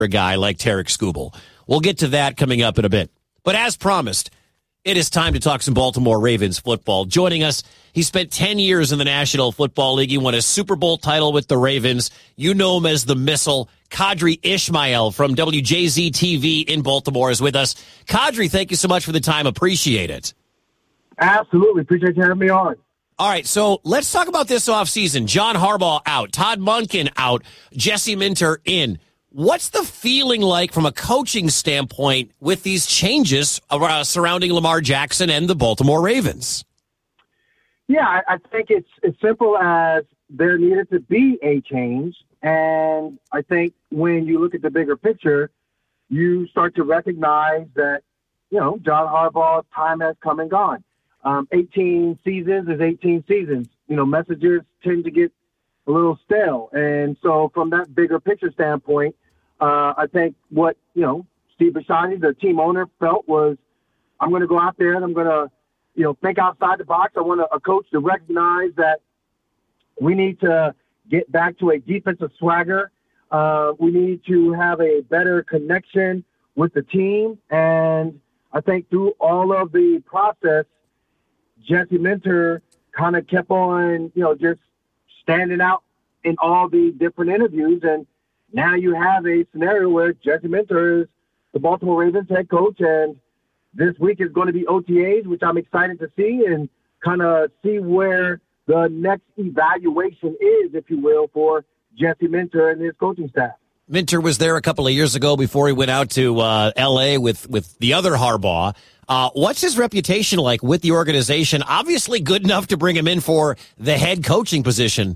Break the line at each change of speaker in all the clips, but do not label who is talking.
a guy like Tarek Skubal. We'll get to that coming up in a bit. But as promised, it is time to talk some Baltimore Ravens football. Joining us, he spent 10 years in the National Football League. He won a Super Bowl title with the Ravens. You know him as the Missile. Qadry Ismail from WJZ-TV in Baltimore is with us. Qadry, thank you so much for the time. Appreciate it.
Absolutely. Appreciate you having me on.
All right, so let's talk about this offseason. John Harbaugh out, Todd Monken out, Jesse Minter in. What's the feeling like from a coaching standpoint with these changes surrounding Lamar Jackson and the Baltimore Ravens?
Yeah, I think it's as simple as there needed to be a change. And I think when you look at the bigger picture, you start to recognize that, John Harbaugh's time has come and gone. 18 seasons is 18 seasons. Messages tend to get a little stale. And so from that bigger picture standpoint, I think what, Steve Bisciotti, the team owner, felt was, I'm going to go out there and I'm going to, think outside the box. I want a coach to recognize that we need to get back to a defensive swagger. We need to have a better connection with the team. And I think through all of the process, Jesse Minter kind of kept on, just standing out in all the different interviews. And now you have a scenario where Jesse Minter is the Baltimore Ravens head coach, and this week is going to be OTAs, which I'm excited to see and kind of see where the next evaluation is, if you will, for Jesse Minter and his coaching staff.
Minter was there a couple of years ago before he went out to L.A. with the other Harbaugh. What's his reputation like with the organization? Obviously good enough to bring him in for the head coaching position.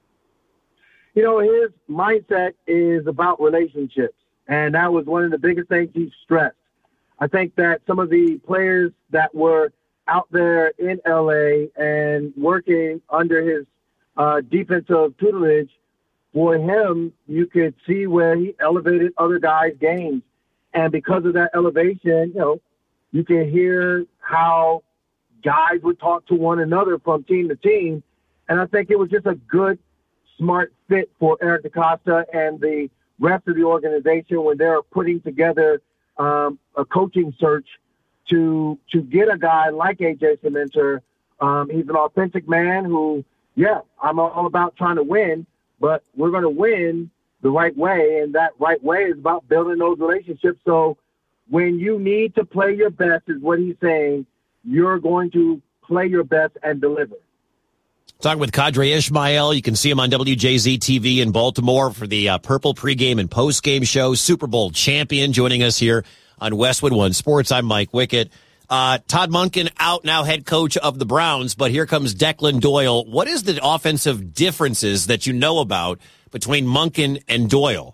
His mindset is about relationships, and that was one of the biggest things he stressed. I think that some of the players that were out there in L.A. and working under his defensive tutelage, for him, you could see where he elevated other guys' games. And because of that elevation, you can hear how guys would talk to one another from team to team. And I think it was just a good, smart fit for Eric DeCosta and the rest of the organization when they're putting together a coaching search to get a guy like A.J. Minter. He's an authentic man who, I'm all about trying to win, but we're going to win the right way, and that right way is about building those relationships. So when you need to play your best, is what he's saying, you're going to play your best and deliver.
Talking with Qadry Ismail. You can see him on WJZ-TV in Baltimore for the Purple pregame and postgame show. Super Bowl champion joining us here on Westwood One Sports. I'm Mike Wickett. Todd Monken out now, head coach of the Browns, but here comes Declan Doyle. What is the offensive differences that you know about between Monken and Doyle?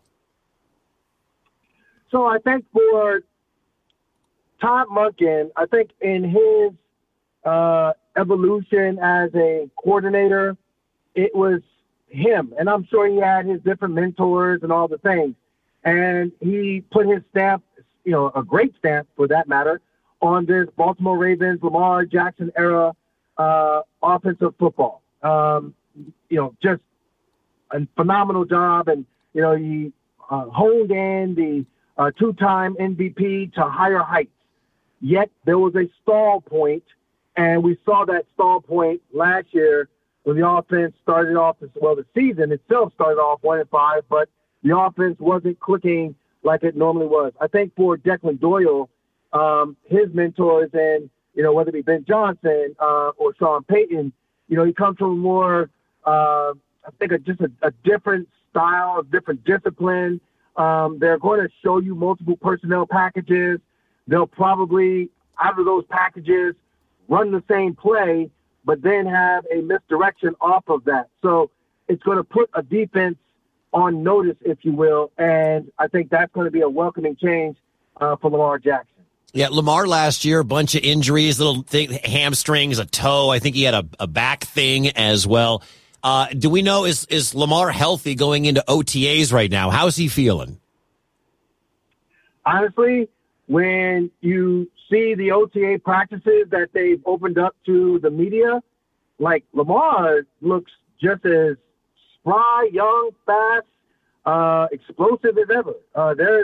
So I think for Todd Monken, I think in his evolution as a coordinator, it was him. And I'm sure he had his different mentors and all the things. And he put his stamp, a great stamp for that matter, on this Baltimore Ravens, Lamar Jackson era offensive football. Just a phenomenal job. And, he honed in the two-time MVP to higher heights. Yet there was a stall point, and we saw that stall point last year when the offense started off, the season itself started off 1-5, but the offense wasn't clicking like it normally was. I think for Declan Doyle, his mentors and, whether it be Ben Johnson or Sean Payton, he comes from a more, I think, just a different style, a different discipline. They're going to show you multiple personnel packages. They'll probably, out of those packages, run the same play, but then have a misdirection off of that. So it's going to put a defense on notice, if you will, and I think that's going to be a welcoming change for Lamar Jackson.
Yeah, Lamar last year, a bunch of injuries, little hamstrings, a toe. I think he had a back thing as well. Do we know, is Lamar healthy going into OTAs right now? How's he feeling?
Honestly, when you see the OTA practices that they've opened up to the media, like Lamar looks just as spry, young, fast, explosive as ever.